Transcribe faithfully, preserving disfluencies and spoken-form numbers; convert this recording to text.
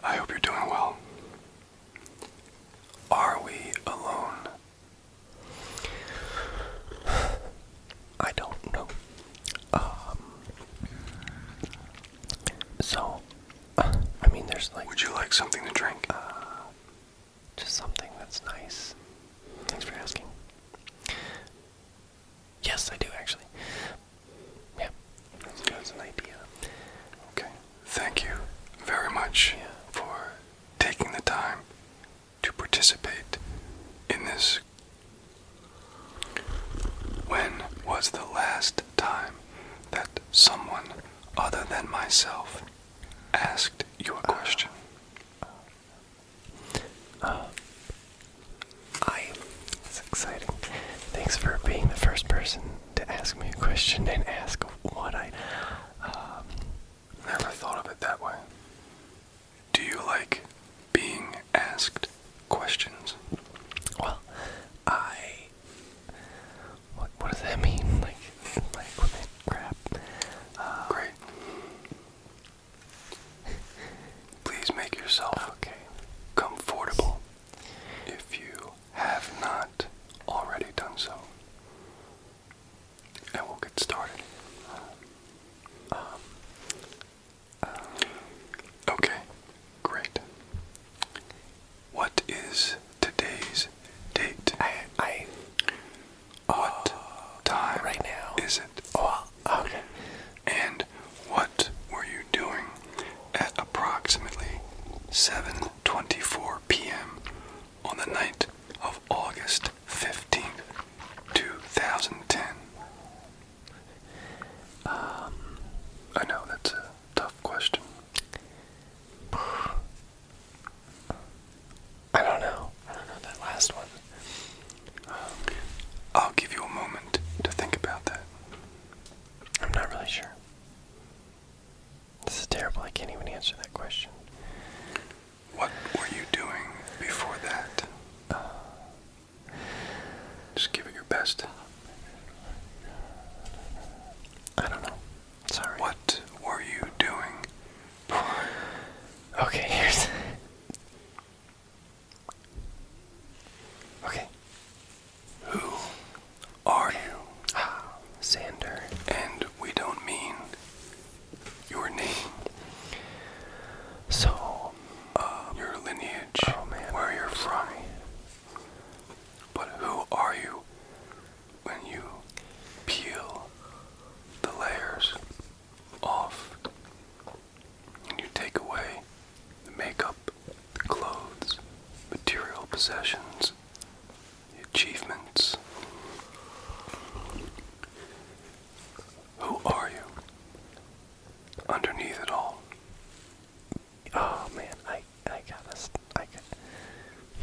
I hope you're doing well. Are we alone? I don't know. Um, so, uh, I mean, there's like... Would you like something to drink? Uh, just something that's nice. Thanks for asking. Yes, I do, actually. Yeah, that's, that's an idea. Okay. Thank you very much Yeah. for taking the time to participate in this. When was the last time that someone other than myself asked you a question? Uh, I... It's exciting. Thanks for being the first person to ask me a question and ask what I... Um, Never thought of it that way. Do you like being asked questions? well, I... What, what does that mean? Like, like, what the crap? Uh, Great. Please make yourself okay. comfortable if you have not already done so. And we'll get started. Um, uh, Okay, great. What is today's date? I... I... What time right now. is it? Well, okay. And what were you doing at approximately seven twenty-four p m on the night of August fifteenth, two thousand ten? Um, I know that's a tough question. I don't know. I don't know that last one. I'll give you a moment to think about that. I'm not really sure. This is terrible. I can't even answer that question. What were you doing before that? Just give it your best. I don't know. Sorry. What were you doing? Okay, here's... Okay. Who are you? Ah, Xander. And we don't mean your name, So, uh, your lineage, oh man, where you're from. But who are you when you peel the layers off and you take away the makeup, the clothes, material possessions, the achievements? Who are you underneath it all? oh man.